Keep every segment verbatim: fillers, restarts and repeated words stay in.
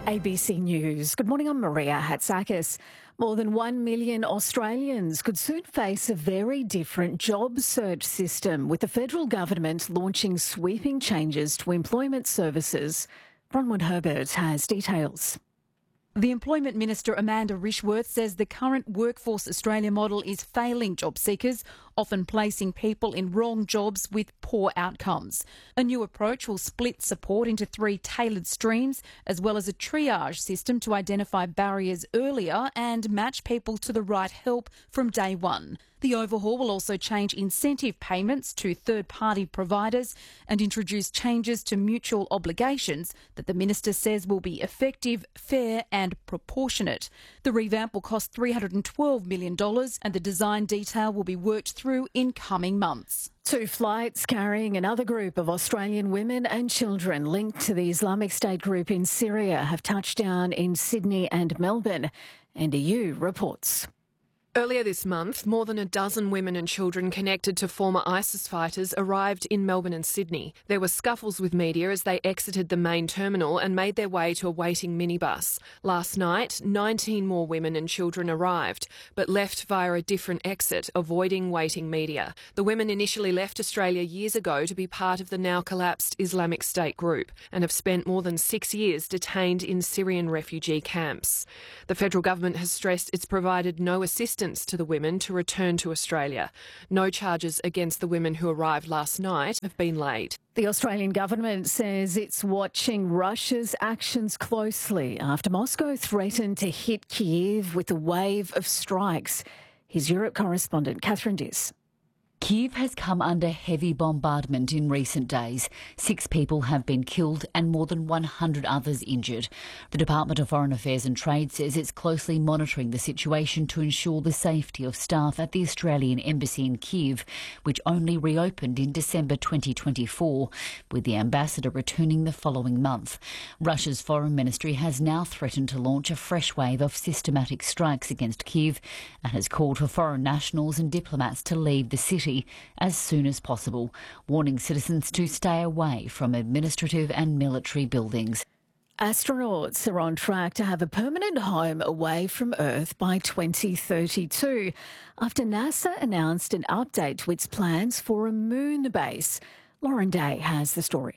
A B C News. Good morning, I'm Maria Hatzakis. More than one million Australians could soon face a very different job search system, with the federal government launching sweeping changes to employment services. Bronwyn Herbert has details. The Employment Minister Amanda Rishworth says the current Workforce Australia model is failing job seekers, often placing people in wrong jobs with poor outcomes. A new approach will split support into three tailored streams, as well as a triage system to identify barriers earlier and match people to the right help from day one. The overhaul will also change incentive payments to third-party providers and introduce changes to mutual obligations that the Minister says will be effective, fair and proportionate. The revamp will cost three hundred twelve million dollars and the design detail will be worked through in coming months. Two flights carrying another group of Australian women and children linked to the Islamic State group in Syria have touched down in Sydney and Melbourne. N D U reports. Earlier this month, more than a dozen women and children connected to former ISIS fighters arrived in Melbourne and Sydney. There were scuffles with media as they exited the main terminal and made their way to a waiting minibus. Last night, nineteen more women and children arrived, but left via a different exit, avoiding waiting media. The women initially left Australia years ago to be part of the now collapsed Islamic State group and have spent more than six years detained in Syrian refugee camps. The federal government has stressed it's provided no assistance to the women to return to Australia. No charges against the women who arrived last night have been laid. The Australian government says it's watching Russia's actions closely after Moscow threatened to hit Kyiv with a wave of strikes. Here's Europe correspondent Catherine Diss. Kyiv has come under heavy bombardment in recent days. Six people have been killed and more than one hundred others injured. The Department of Foreign Affairs and Trade says it's closely monitoring the situation to ensure the safety of staff at the Australian Embassy in Kyiv, which only reopened in December twenty twenty-four, with the ambassador returning the following month. Russia's foreign ministry has now threatened to launch a fresh wave of systematic strikes against Kyiv and has called for foreign nationals and diplomats to leave the city as soon as possible, warning citizens to stay away from administrative and military buildings. Astronauts are on track to have a permanent home away from Earth by twenty thirty-two after NASA announced an update to its plans for a moon base. Lauren Day has the story.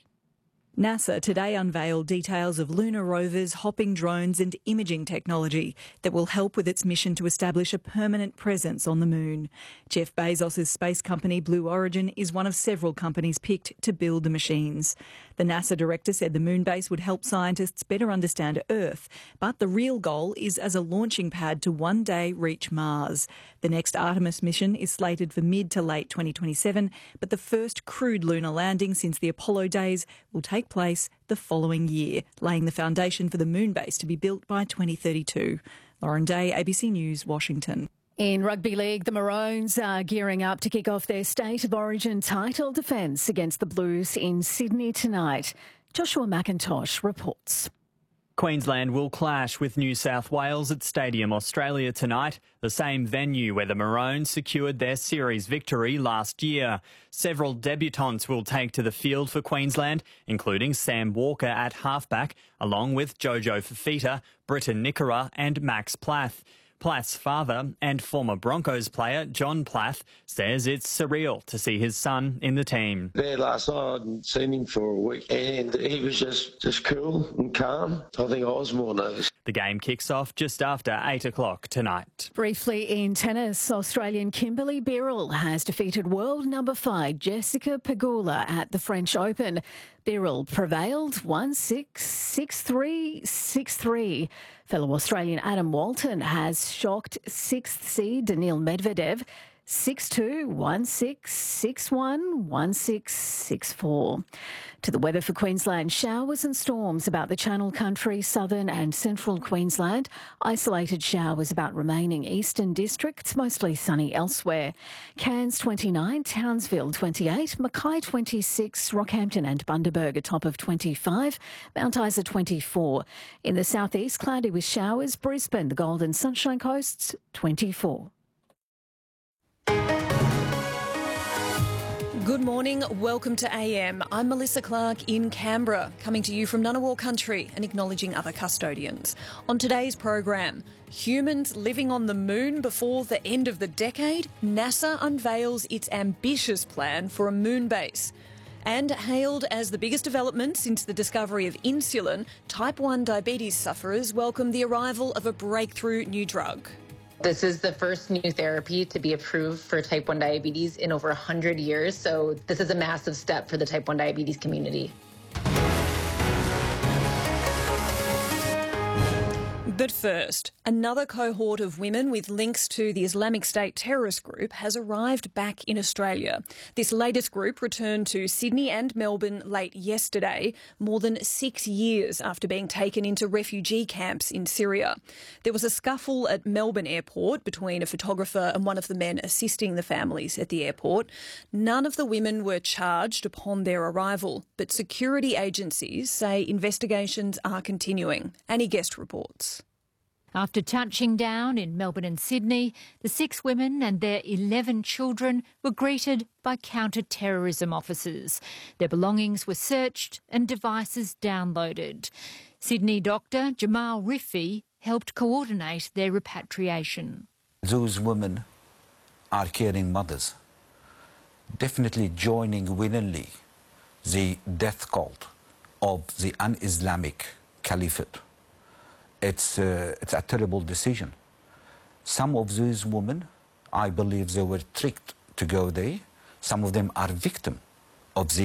NASA today unveiled details of lunar rovers, hopping drones and imaging technology that will help with its mission to establish a permanent presence on the moon. Jeff Bezos' space company Blue Origin is one of several companies picked to build the machines. The NASA director said the moon base would help scientists better understand Earth, but the real goal is as a launching pad to one day reach Mars. The next Artemis mission is slated for mid to late twenty twenty-seven, but the first crewed lunar landing since the Apollo days will take place the following year, laying the foundation for the moon base to be built by twenty thirty-two. Lauren Day, A B C News, Washington. In rugby league, the Maroons are gearing up to kick off their State of Origin title defence against the Blues in Sydney tonight. Joshua McIntosh reports. Queensland will clash with New South Wales at Stadium Australia tonight, the same venue where the Maroons secured their series victory last year. Several debutants will take to the field for Queensland, including Sam Walker at halfback, along with Jojo Fifita, Britton Nickera and Max Plath. Plath's father and former Broncos player John Plath says it's surreal to see his son in the team. There last night, I hadn't seen him for a week and he was just, just cool and calm. I think I was more nervous. The game kicks off just after eight o'clock tonight. Briefly in tennis, Australian Kimberly Birrell has defeated world number five Jessica Pegula at the French Open. Birrell prevailed one six, six three, six three. Fellow Australian Adam Walton has shocked sixth seed Daniil Medvedev six two, one six, six one, one six, six four. To the weather for Queensland, showers and storms about the Channel Country, southern and central Queensland. Isolated showers about remaining eastern districts, mostly sunny elsewhere. Cairns twenty-nine, Townsville twenty-eight, Mackay twenty-six, Rockhampton and Bundaberg a top of twenty-five, Mount Isa twenty-four. In the southeast, cloudy with showers, Brisbane, the Golden Sunshine Coasts twenty-four. Good morning, welcome to A M. I'm Melissa Clark in Canberra, coming to you from Ngunnawal country and acknowledging other custodians. On today's program, humans living on the moon before the end of the decade, NASA unveils its ambitious plan for a moon base. And hailed as the biggest development since the discovery of insulin, type one diabetes sufferers welcome the arrival of a breakthrough new drug. This is the first new therapy to be approved for type one diabetes in over one hundred years, so this is a massive step for the type one diabetes community. But first, another cohort of women with links to the Islamic State terrorist group has arrived back in Australia. This latest group returned to Sydney and Melbourne late yesterday, more than six years after being taken into refugee camps in Syria. There was a scuffle at Melbourne Airport between a photographer and one of the men assisting the families at the airport. None of the women were charged upon their arrival, but security agencies say investigations are continuing. Annie Guest reports. After touching down in Melbourne and Sydney, the six women and their eleven children were greeted by counter-terrorism officers. Their belongings were searched and devices downloaded. Sydney doctor Jamal Rifi helped coordinate their repatriation. Those women are caring mothers, definitely joining willingly the death cult of the un-Islamic caliphate. It's, uh, it's a terrible decision. Some of those women, I believe they were tricked to go there. Some of them are victims of the